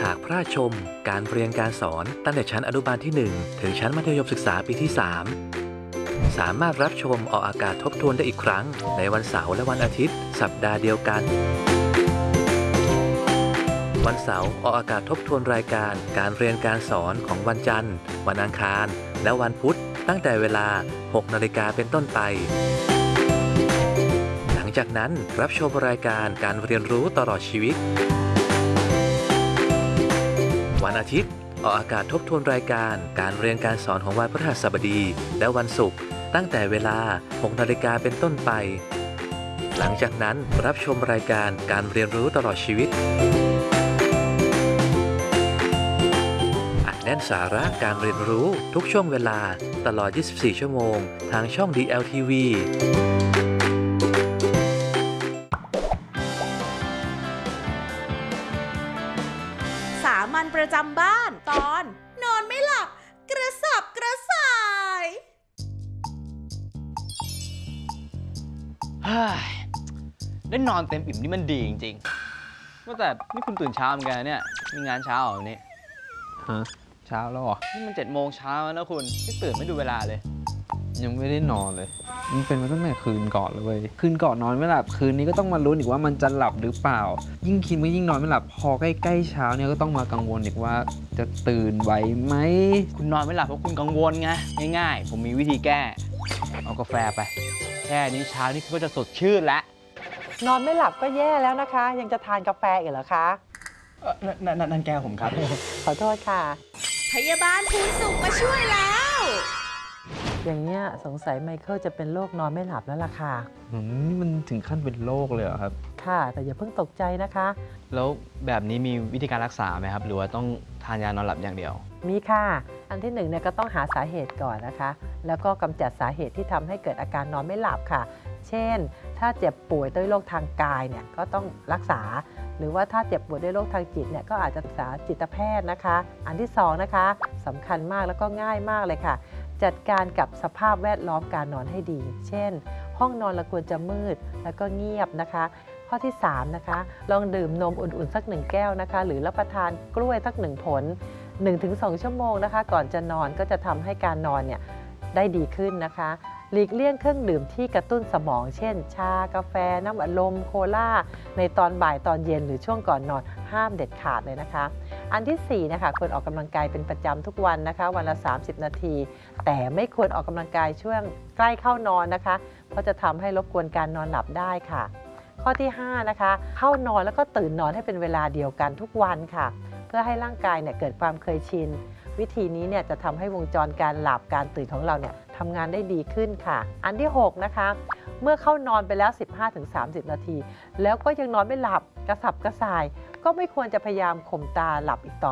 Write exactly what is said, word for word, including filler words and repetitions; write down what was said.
ากพระราชชมการเรียนการสอนตั้งแต่ชั้นอนุบาลที่ หนึ่ง ถึงชั้นมัธยมศึกษาปีที่ สาม สามารถรับชมออกอากาศทบทวนได้อีกครั้งในวันเสาร์และวันอาทิตย์สัปดาห์เดียวกันวันเสาร์ออกอากาศทบทวนรายการการเรียนการสอนของวันจันทร์วันอังคารและวันพุธตั้งแต่เวลา หกนาฬิกาเป็นต้นไปหลังจากนั้นรับชมรายการการเรียนรู้ตลอดชีวิตวันอาทิตย์ออกอากาศทบทวนรายการการเรียนการสอนของวันพฤหัสบดีและวันศุกร์ตั้งแต่เวลา หกนาฬิกาเป็นต้นไปหลังจากนั้นรับชมรายการการเรียนรู้ตลอดชีวิตอัดแน่นสาระการเรียนรู้ทุกช่วงเวลาตลอด ยี่สิบสี่ ชั่วโมงทางช่อง ดี แอล ที วีสามัญประจำบ้านตอนนอนไม่หลับกระสับกระส่ายเฮ้ยได้นอนเต็มอิ่มนี่มันดีจริงๆว่าแต่นี่คุณตื่นเช้าเหมือนกันเนี่ยมีงานเช้าเหรอวันนี้ฮะเช้าแล้วเหรอนี่มันเจ็ดโมงเช้าแล้วนะคุณที่ตื่นไม่ดูเวลาเลยยังไม่ได้นอนเลยมันเป็นมาตั้งแต่คืนก่อนเลยเว้ยคืนก่อนนอนไม่หลับคืนนี้ก็ต้องมาลุ้นอีกว่ามันจะหลับหรือเปล่ายิ่งคิดว่ายิ่งนอนไม่หลับพอใกล้ๆเช้าเนี่ยก็ต้องมากังวลอีกว่าจะตื่นไหวไหมคุณนอนไม่หลับเพราะคุณกังวลไงง่ายๆผมมีวิธีแก้เอากาแฟไปแค่นี้เช้านี่ก็จะสดชื่นแล้วนอนไม่หลับก็แย่แล้วนะคะยังจะทานกาแฟอีกเหรอคะเออนั่นนั่นนั่นแก้วผมครับขอโทษค่ะพยาบาลภูนสุขมาช่วยแล้วอย่างเนี้ยสงสัยไมเคิลจะเป็นโรคนอนไม่หลับแล้วล่ะค่ะอืมนี่มันถึงขั้นเป็นโรคเลยเหรอครับค่ะแต่อย่าเพิ่งตกใจนะคะแล้วแบบนี้มีวิธีการรักษาไหมครับหรือว่าต้องทานยานอนหลับอย่างเดียวมีค่ะอันที่หนึ่งเนี่ยก็ต้องหาสาเหตุก่อนนะคะแล้วก็กำจัดสาเหตุที่ทำให้เกิดอาการนอนไม่หลับค่ะเช่นถ้าเจ็บป่วยด้วยโรคทางกายเนี่ยก็ต้องรักษาหรือว่าถ้าเจ็บป่วยด้วยโรคทางจิตเนี่ยก็อาจจะศึกษาจิตแพทย์นะคะอันที่สองนะคะสำคัญมากแล้วก็ง่ายมากเลยค่ะจัดการกับสภาพแวดล้อมการนอนให้ดีเช่นห้องนอนเราควรจะมืดแล้วก็เงียบนะคะข้อที่สามนะคะลองดื่มนมอุ่นๆสักหนึ่งแก้วนะคะหรือรับประทานกล้วยสักหนึ่งผล หนึ่งถึงสอง ชั่วโมงนะคะก่อนจะนอนก็จะทำให้การนอนเนี่ยได้ดีขึ้นนะคะหลีกเลี่ยงเครื่องดื่มที่กระตุ้นสมองเช่นชากาแฟน้ำอัดลมโคลาในตอนบ่ายตอนเย็นหรือช่วงก่อนนอนห้ามเด็ดขาดเลยนะคะอันที่สี่นะคะควรออกกำลังกายเป็นประจำทุกวันนะคะวันละสามสิบนาทีแต่ไม่ควรออกกำลังกายช่วงใกล้เข้านอนนะคะเพราะจะทำให้รบกวนการนอนหลับได้ค่ะข้อที่ห้านะคะเข้านอนแล้วก็ตื่นนอนให้เป็นเวลาเดียวกันทุกวันค่ะเพื่อให้ร่างกายเนี่ยเกิดความเคยชินวิธีนี้เนี่ยจะทำให้วงจรการหลับการตื่นของเราเนี่ยทำงานได้ดีขึ้นค่ะอันที่หกนะคะเมื่อเข้านอนไปแล้ว สิบห้าถึงสามสิบ นาทีแล้วก็ยังนอนไม่หลับกระสับกระส่ายก็ไม่ควรจะพยายามข่มตาหลับอีกต่อ